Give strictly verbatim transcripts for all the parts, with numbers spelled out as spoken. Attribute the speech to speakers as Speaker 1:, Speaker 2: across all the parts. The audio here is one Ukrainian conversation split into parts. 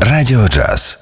Speaker 1: Радіо Джаз.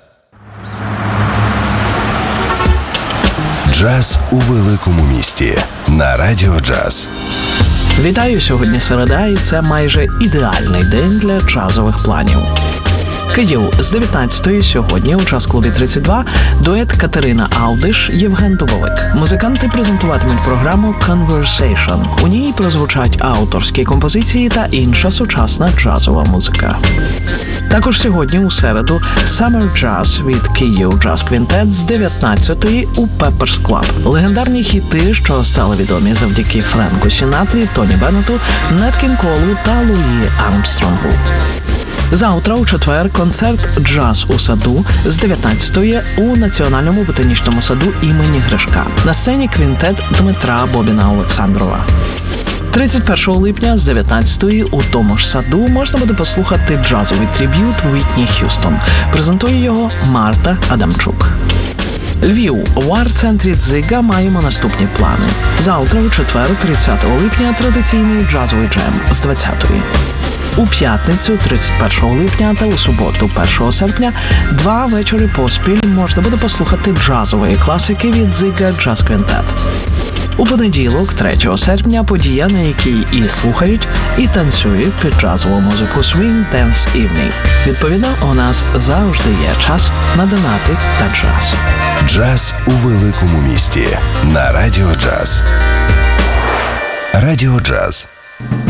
Speaker 1: Джаз у великому місті на Радіо Джаз.
Speaker 2: Вітаю, сьогодні середа, і це майже ідеальний день для джазових планів. Київ з дев'ятнадцятої сьогодні у джаз-клубі тридцять два дует Катерина Аудиш, Євген Дубовик. Музиканти презентуватимуть програму Conversation. У ній прозвучать авторські композиції та інша сучасна джазова музика. Також сьогодні у середу Summer Jazz від Київ Джаз Квінтет з дев'ятнадцятої у Pepper's Club. Легендарні хіти, що стали відомі завдяки Френку Сінатрі, Тоні Беннету, Нат Кінг Колу та Луї Армстронгу. Завтра, у четвер, концерт «Джаз у саду» з дев'ятнадцятої у Національному ботанічному саду імені Гришка. На сцені квінтет Дмитра Бобіна Олександрова. тридцять першого липня з дев'ятнадцятої у тому ж саду можна буде послухати джазовий триб'ют Уітні Х'юстон. Презентує його Марта Адамчук. Львів. У арт-центрі «Дзига» маємо наступні плани. Завтра, у четвер, тридцятого липня, традиційний джазовий джем з двадцятої. У п'ятницю, тридцять першого липня, та у суботу, першого серпня, два вечори поспіль можна буде послухати джазової класики від «Дзига Джаз Квінтет». У понеділок, третього серпня, подія, на якій і слухають, і танцюють під джазову музику Swing Dance Evening. Відповідно, у нас завжди є час на донати та джаз.
Speaker 1: Джаз у великому місті на Радіо Джаз. Радіо Джаз.